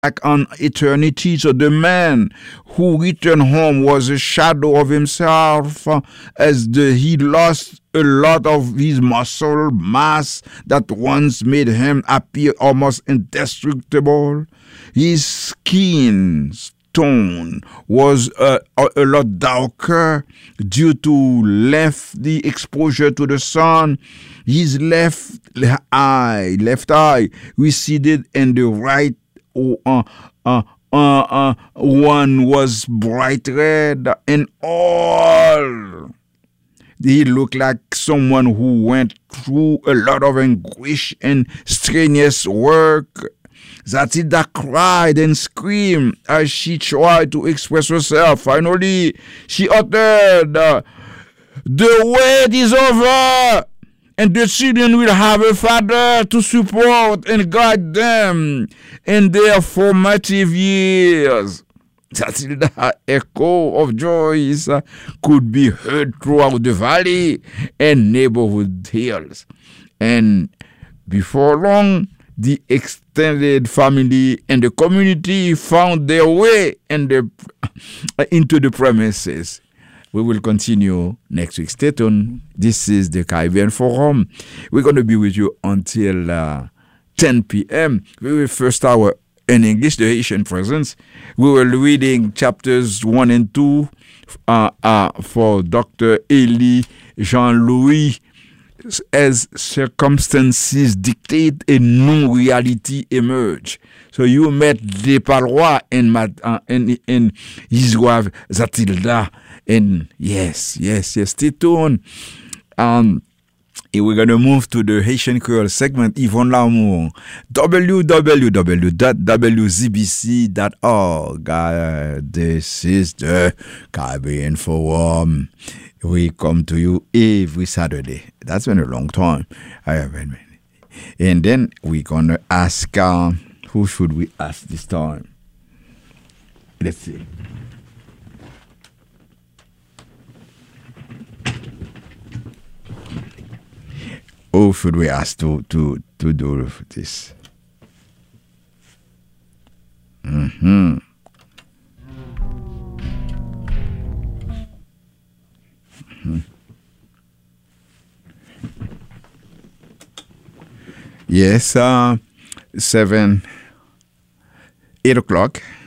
back on eternity. So the man who returned home was a shadow of himself, he lost a lot of his muscle mass that once made him appear almost indestructible. His skin tone was a lot darker due to the exposure to the sun. His left eye receded, and the right one was bright red, and all. He looked like someone who went through a lot of anguish and strenuous work. Zatilda cried and screamed as she tried to express herself. Finally, she uttered, "The wait is over, and the children will have a father to support and guide them in their formative years." Zatilda's echo of joys could be heard throughout the valley and neighborhood hills. And before long, the extended family and the community found their way into the premises. We will continue next week. Stay tuned. This is the Caribbean Forum. We're going to be with you until 10 p.m. We will first hour in English, the Haitian presence. We were reading chapters 1 and 2 for Dr. Elie Jean-Louis. As circumstances dictate, a new reality emerge. So you met Desparois and his wife Zatilda. And yes, stay tuned. We're going to move to the Haitian Creole segment, Yvonne Lamour, www.wzbc.org. This is the Caribbean Forum. We come to you every Saturday. That's been a long time. And then we're going to ask, who should we ask this time? Let's see. Who should we ask to do this? Mm-hmm. Mm-hmm. Yes, 8 o'clock.